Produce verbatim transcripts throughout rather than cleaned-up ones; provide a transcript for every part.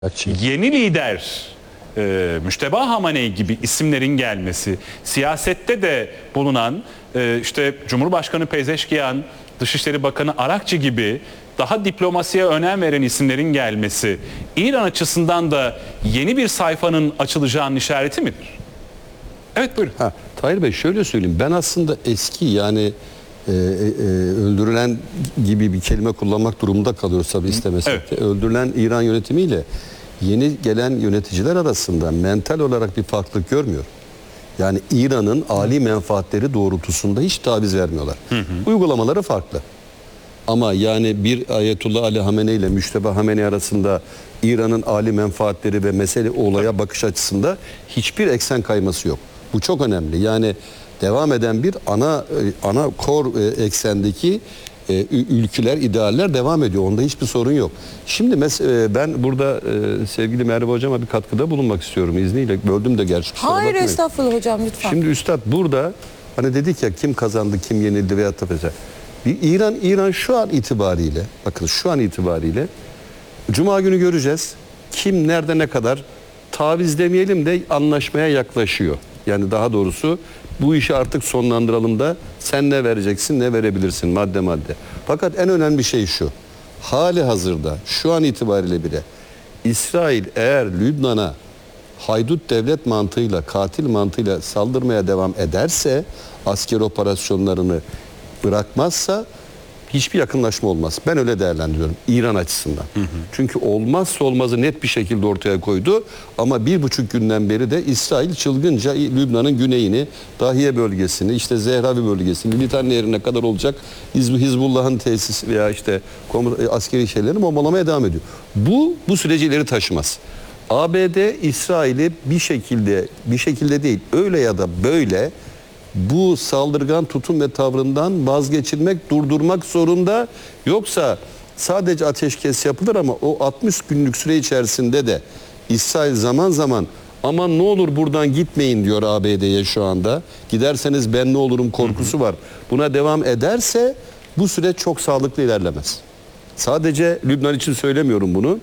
Yeni lider e, Müşteba Hamaney gibi isimlerin gelmesi, siyasette de bulunan e, işte Cumhurbaşkanı Pezeşkiyan, Dışişleri Bakanı Arakçı gibi daha diplomasiye önem veren isimlerin gelmesi İran açısından da yeni bir sayfanın açılacağının işareti midir? Evet, buyurun. Ha, Tahir Bey, şöyle söyleyeyim. Ben aslında eski yani e, e, öldürülen gibi bir kelime kullanmak durumunda kalıyoruz tabii istemesek Evet. de. Öldürülen İran yönetimiyle yeni gelen yöneticiler arasında mental olarak bir farklılık görmüyor. Yani İran'ın âli menfaatleri doğrultusunda hiç taviz vermiyorlar. Hı hı. Uygulamaları farklı. Ama yani bir Ayetullah Ali Hamenei ile Müşteba Hamenei arasında İran'ın âli menfaatleri ve mesele olaya bakış açısında hiçbir eksen kayması yok. Bu çok önemli. Yani devam eden bir ana ana kor eksendeki e, ülkeler, idealler devam ediyor. Onda hiçbir sorun yok. Şimdi mes- ben burada e, sevgili Merve Hocam'a bir katkıda bulunmak istiyorum izniyle. Böldüm de gerçi. Hayır, bakmayın. Estağfurullah hocam, lütfen. Şimdi Üstad burada hani dedik ya, kim kazandı, kim yenildi veya da mesela. Bir İran İran şu an itibariyle, bakın şu an itibariyle Cuma günü göreceğiz. Kim nerede ne kadar taviz demeyelim de anlaşmaya yaklaşıyor. Yani daha doğrusu bu işi artık sonlandıralım da sen ne vereceksin, ne verebilirsin madde madde. Fakat en önemli şey şu. Hali hazırda şu an itibariyle bile İsrail eğer Lübnan'a haydut devlet mantığıyla, katil mantığıyla saldırmaya devam ederse, asker operasyonlarını bırakmazsa hiçbir yakınlaşma olmaz. Ben öyle değerlendiriyorum İran açısından. Hı hı. Çünkü olmazsa olmazı net bir şekilde ortaya koydu. Ama bir buçuk günden beri de İsrail çılgınca Lübnan'ın güneyini, Dahiye bölgesini, işte Zehravi bölgesini, Litan Nehri'ne kadar olacak Hizbullah'ın tesisi veya işte askeri şeylerini bombalamaya devam ediyor. Bu, bu süreci ileri taşımaz. A B D İsrail'i bir şekilde, bir şekilde değil, öyle ya da böyle bu saldırgan tutum ve tavrından vazgeçirmek, durdurmak zorunda. Yoksa sadece ateşkes yapılır ama o altmış günlük süre içerisinde de İsrail zaman zaman aman ne olur buradan gitmeyin diyor A B D'ye şu anda. Giderseniz ben ne olurum korkusu var. Buna devam ederse bu süreç çok sağlıklı ilerlemez. Sadece Lübnan için söylemiyorum bunu.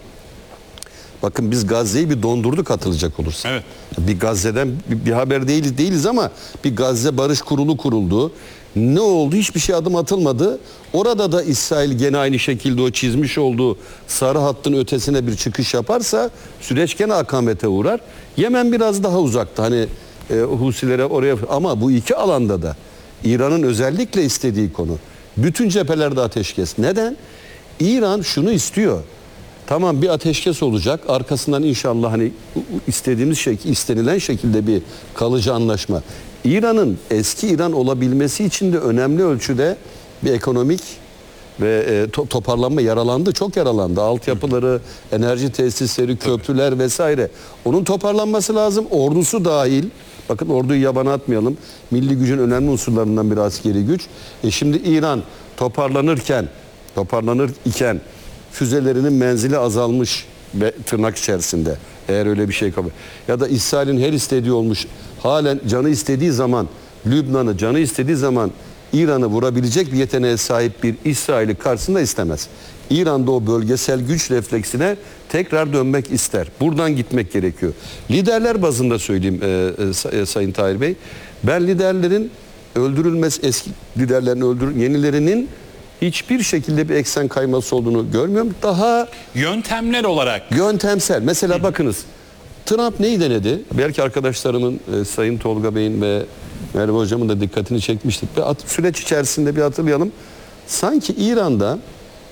Bakın biz Gazze'yi bir dondurduk atılacak olursa. Evet. Bir Gazze'den bir, bir haber değiliz değiliz ama bir Gazze Barış Kurulu kuruldu. Ne oldu? Hiçbir şey adım atılmadı. Orada da İsrail gene aynı şekilde o çizmiş olduğu sarı hattın ötesine bir çıkış yaparsa süreç gene akamete uğrar. Yemen biraz daha uzakta. Hani e, Husilere oraya, ama bu iki alanda da İran'ın özellikle istediği konu. Bütün cephelerde ateşkes. Neden? İran şunu istiyor. Tamam, bir ateşkes olacak. Arkasından inşallah hani istediğimiz şekilde, istenilen şekilde bir kalıcı anlaşma. İran'ın eski İran olabilmesi için de önemli ölçüde bir ekonomik ve e, to toparlanma yaralandı. Çok yaralandı. Altyapıları, enerji tesisleri, köprüler vesaire. Onun toparlanması lazım. Ordusu dahil. Bakın, orduyu yabana atmayalım. Milli gücün önemli unsurlarından bir askeri güç. E şimdi İran toparlanırken, toparlanır iken füzelerinin menzili azalmış ve tırnak içerisinde, eğer öyle bir şey kabul, ya da İsrail'in her istediği olmuş, halen canı istediği zaman Lübnan'ı, canı istediği zaman İran'ı vurabilecek bir yeteneğe sahip bir İsrail'i karşısında istemez. İran'da o bölgesel güç refleksine tekrar dönmek ister. Buradan gitmek gerekiyor. Liderler bazında söyleyeyim e, e, Sayın Tahir Bey. Ben liderlerin öldürülmesi, eski liderlerin öldürül, yenilerinin hiçbir şekilde bir eksen kayması olduğunu görmüyorum. Daha yöntemler olarak yöntemsel. Mesela bakınız, Trump neyi denedi? Belki arkadaşlarımın e, Sayın Tolga Bey'in ve Merve Hocam'ın da dikkatini çekmiştik. Bir at, süreç içerisinde bir hatırlayalım. Sanki İran'da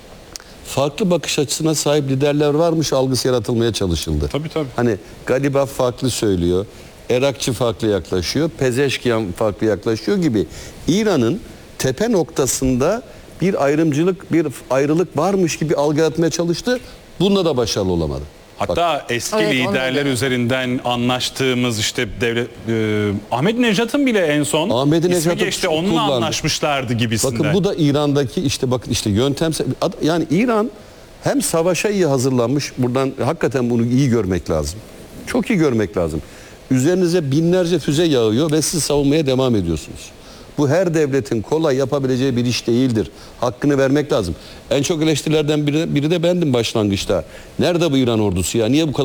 farklı bakış açısına sahip liderler varmış algısı yaratılmaya çalışıldı. Tabii tabii. Hani Galibaf farklı söylüyor, Erakçı farklı yaklaşıyor, Pezeşkiyan farklı yaklaşıyor gibi İran'ın tepe noktasında bir ayrımcılık, bir ayrılık varmış gibi algı yaratmaya çalıştı. Bunda da başarılı olamadı. Hatta Bak, eski evet, liderler üzerinden anlaştığımız işte devlet e, Ahmadinejad'ın bile en son ismi geçti, onunla kullandı. Anlaşmışlardı gibisinden. Bakın bu da İran'daki işte bakın işte yöntemsel, yani İran hem savaşa iyi hazırlanmış. Buradan hakikaten bunu iyi görmek lazım. Çok iyi görmek lazım. Üzerinize binlerce füze yağıyor ve siz savunmaya devam ediyorsunuz. Bu her devletin kolay yapabileceği bir iş değildir. Hakkını vermek lazım. En çok eleştirilerden biri, biri de bendim başlangıçta. Nerede bu İran ordusu ya? Niye bu kadar